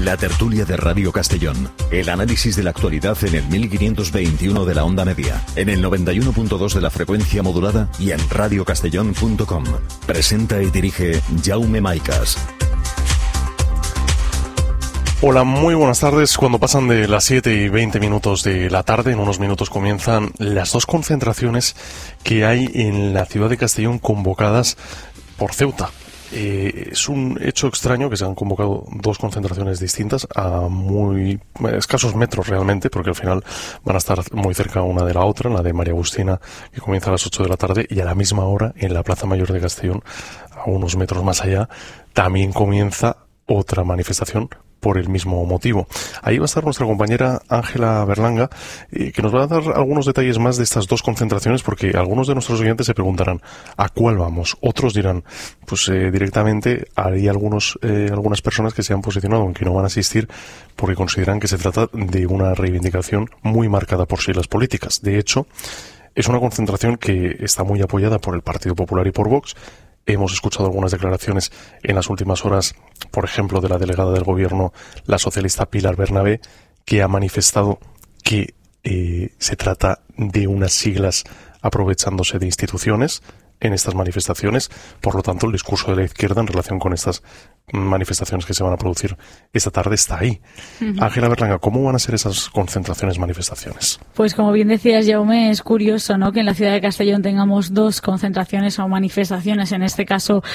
La tertulia de Radio Castellón. El análisis de la actualidad en el 1521 de la onda media, en el 91.2 de la frecuencia modulada y en radiocastellón.com. Presenta y dirige Jaume Maicas. Hola, muy buenas tardes. Cuando pasan de las 7:20 de la tarde, en unos minutos comienzan las dos concentraciones que hay en la ciudad de Castellón convocadas por Ceuta. Es un hecho extraño que se han convocado dos concentraciones distintas a muy escasos metros realmente, porque al final van a estar muy cerca una de la otra, la de María Agustina, que comienza a las 8 de la tarde, y a la misma hora en la Plaza Mayor de Castellón, a unos metros más allá, también comienza otra manifestación por el mismo motivo. Ahí va a estar nuestra compañera Ángela Berlanga, que nos va a dar algunos detalles más de estas dos concentraciones, porque algunos de nuestros oyentes se preguntarán ¿a cuál vamos? Otros dirán, pues directamente hay algunas personas que se han posicionado en que no van a asistir porque consideran que se trata de una reivindicación muy marcada por siglas políticas. De hecho, es una concentración que está muy apoyada por el Partido Popular y por Vox. Hemos escuchado algunas declaraciones en las últimas horas, por ejemplo, de la delegada del Gobierno, la socialista Pilar Bernabé, que ha manifestado que se trata de unas siglas aprovechándose de instituciones en estas manifestaciones. Por lo tanto, el discurso de la izquierda en relación con estas manifestaciones que se van a producir esta tarde está ahí. Ángela Berlanga, ¿cómo van a ser esas concentraciones, manifestaciones? Pues como bien decías, Jaume, es curioso, ¿no?, que en la ciudad de Castellón tengamos dos concentraciones o manifestaciones, en este caso